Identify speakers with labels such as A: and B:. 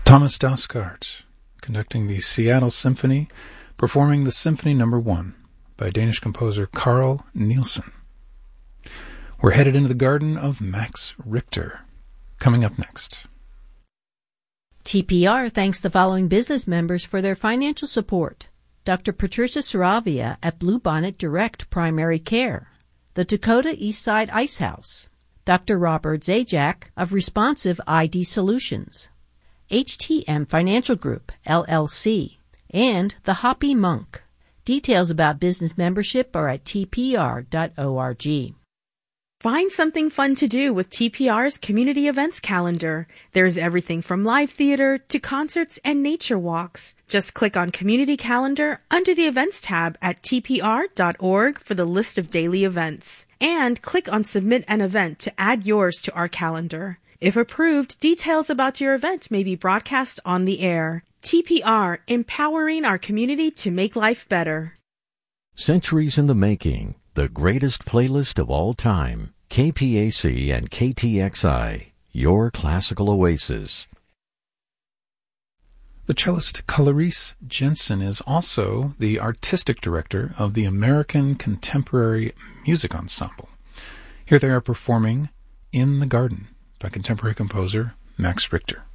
A: Thomas Dausgaard, conducting the Seattle Symphony, performing the Symphony No. 1 by Danish composer Carl Nielsen. We're headed into the garden of Max Richter. Coming up next.
B: TPR thanks the following business members for their financial support. Dr. Patricia Saravia at Bluebonnet Direct Primary Care, the Dakota Eastside Ice House, Dr. Robert Zajac of Responsive ID Solutions, HTM Financial Group, LLC, and the Hoppy Monk. Details about business membership are at tpr.org.
C: Find something fun to do with TPR's community events calendar. There's everything from live theater to concerts and nature walks. Just click on Community Calendar under the Events tab at tpr.org for the list of daily events. And click on Submit an Event to add yours to our calendar. If approved, details about your event may be broadcast on the air. TPR, empowering our community to make life better.
D: Centuries in the Making, the greatest playlist of all time. KPAC and KTXI, your classical oasis.
A: The cellist Clarice Jensen is also the artistic director of the American Contemporary Music Ensemble. Here they are performing In the Garden by contemporary composer Max Richter.